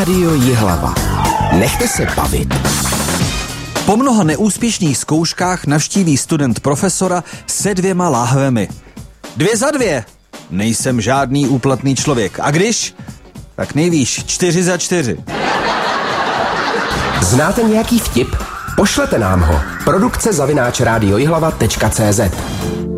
Rádio Jihlava. Nechte se bavit. Po mnoha neúspěšných zkouškách navštíví student profesora se 2 láhvemi. 2 za 2. Nejsem žádný úplatný člověk. A když? Tak nejvíš 4 za 4. Znáte nějaký vtip? Pošlete nám ho. Produkce @radiojihlava.cz